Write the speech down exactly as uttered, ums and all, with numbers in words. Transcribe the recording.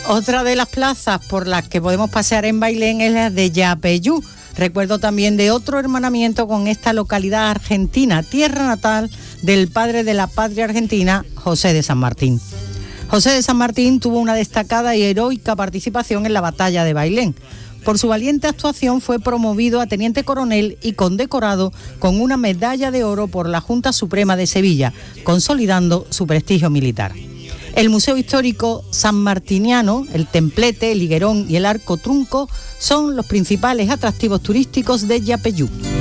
Otra de las plazas por las que podemos pasear en Bailén es la de Yapeyú. Recuerdo también de otro hermanamiento con esta localidad argentina, tierra natal del padre de la patria argentina, José de San Martín. José de San Martín tuvo una destacada y heroica participación en la batalla de Bailén. Por su valiente actuación fue promovido a teniente coronel y condecorado con una medalla de oro por la Junta Suprema de Sevilla, consolidando su prestigio militar. El Museo Histórico Sanmartiniano, el Templete, el Higuerón y el Arco Trunco son los principales atractivos turísticos de Yapeyú.